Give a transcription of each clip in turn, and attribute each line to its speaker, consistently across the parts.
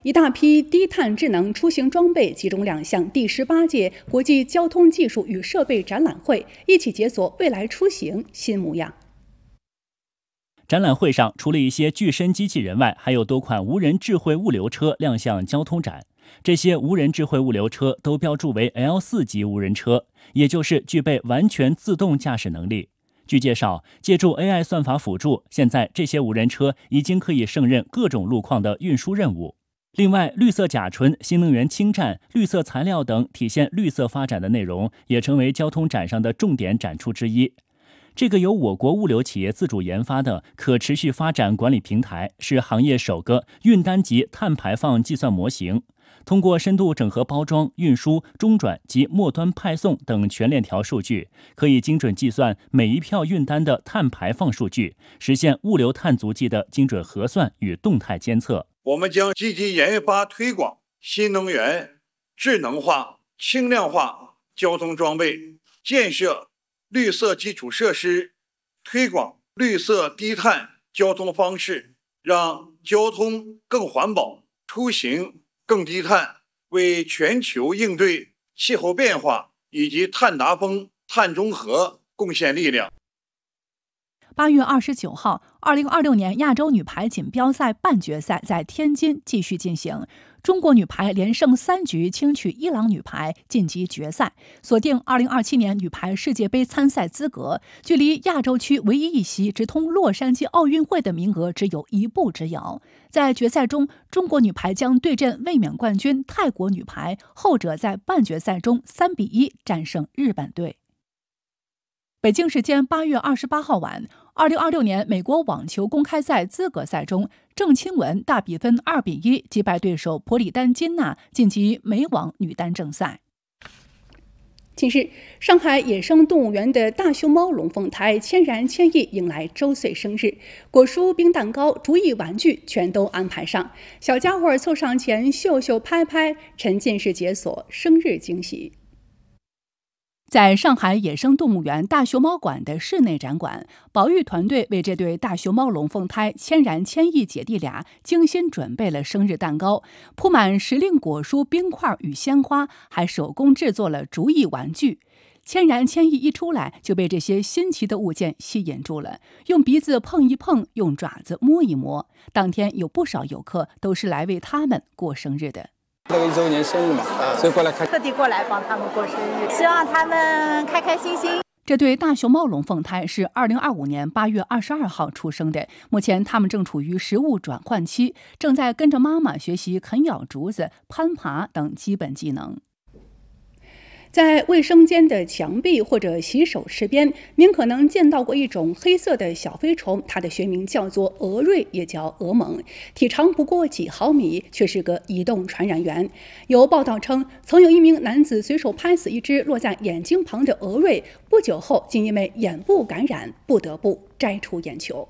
Speaker 1: 一大批低碳智能出行装备集中亮相第18届国际交通技术与设备展览会，一起解锁未来出行新模样。
Speaker 2: 展览会上，除了一些具身机器人外，还有多款无人智慧物流车亮相交通展。这些无人智慧物流车都标注为 L4 级无人车，也就是具备完全自动驾驶能力。据介绍，借助 AI 算法辅助，现在这些无人车已经可以胜任各种路况的运输任务。另外，绿色甲醇、新能源氢站、绿色材料等体现绿色发展的内容，也成为交通展上的重点展出之一。这个由我国物流企业自主研发的可持续发展管理平台，是行业首个运单级碳排放计算模型。通过深度整合包装、运输、中转及末端派送等全链条数据，可以精准计算每一票运单的碳排放数据，实现物流碳足迹的精准核算与动态监测。
Speaker 3: 我们将积极研发推广新能源、智能化、轻量化交通装备，建设绿色基础设施，推广绿色低碳交通方式，让交通更环保，出行更低碳，为全球应对气候变化以及碳达峰、碳中和贡献力量。
Speaker 4: 8月29号，2026年亚洲女排锦标赛半决赛在天津继续进行。中国女排连胜3局，轻取伊朗女排，晋级决赛，锁定2027年女排世界杯参赛资格。距离亚洲区唯一一席直通洛杉矶奥运会的名额只有一步之遥。在决赛中，中国女排将对阵卫冕冠军泰国女排，后者在半决赛中3-1战胜日本队。北京时间8月28号晚，2026年美国网球公开赛资格赛中，郑钦文大比分2-1击败对手普里丹金娜，晋级美网女单正赛。
Speaker 1: 近日，上海野生动物园的大熊猫龙凤胎千然千亿迎来周岁生日，果蔬、冰蛋糕、竹艺玩具全都安排上，小家伙凑上前秀秀拍拍，沉浸式解锁生日惊喜。
Speaker 4: 在上海野生动物园大熊猫馆的室内展馆，保育团队为这对大熊猫龙凤胎千然千亿姐弟俩精心准备了生日蛋糕，铺满时令果蔬、冰块与鲜花，还手工制作了竹艺玩具。千然千亿一出来，就被这些新奇的物件吸引住了，用鼻子碰一碰，用爪子摸一摸。当天有不少游客都是来为他们过生日的。
Speaker 5: 这个1周年生日嘛，所以过来看，
Speaker 6: 特地过来帮他们过生日，希望他们开开心心。
Speaker 4: 这对大熊猫龙凤胎是2025年8月22号出生的，目前他们正处于食物转换期，正在跟着妈妈学习啃咬竹子、攀爬等基本技能。
Speaker 1: 在卫生间的墙壁或者洗手池边，您可能见到过一种黑色的小飞虫，它的学名叫做蛾蚋，也叫蛾虻，体长不过几毫米，却是个移动传染源。有报道称，曾有一名男子随手拍死一只落在眼睛旁的蛾蚋，不久后竟因为眼部感染，不得不摘除眼球。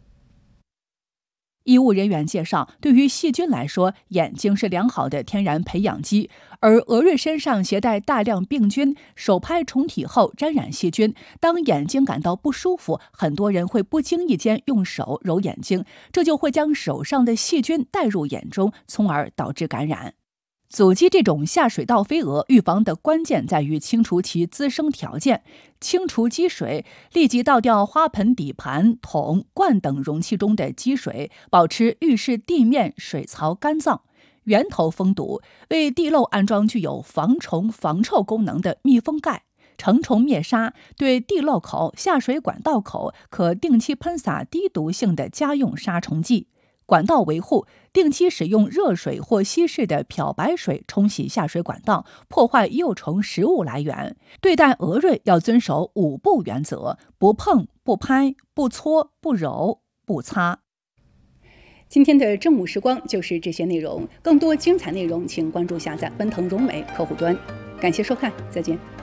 Speaker 4: 医务人员介绍，对于细菌来说，眼睛是良好的天然培养基，而蛾蚋身上携带大量病菌，手拍虫体后沾染细菌。当眼睛感到不舒服，很多人会不经意间用手揉眼睛，这就会将手上的细菌带入眼中，从而导致感染。阻击这种下水道飞蛾，预防的关键在于清除其滋生条件。清除积水，立即倒掉花盆底盘、桶、罐等容器中的积水，保持浴室地面水槽干燥。源头封堵，为地漏安装具有防虫防臭功能的密封盖。成虫灭杀，对地漏口、下水管道口可定期喷洒低毒性的家用杀虫剂。管道维护，定期使用热水或稀释的漂白水冲洗下水管道，破坏幼虫食物来源。对待蛾蚋要遵守5不原则：不碰、不拍、不搓、不揉、不擦。
Speaker 1: 今天的正午时光就是这些内容，更多精彩内容请关注下载奔腾融美客户端。感谢收看，再见。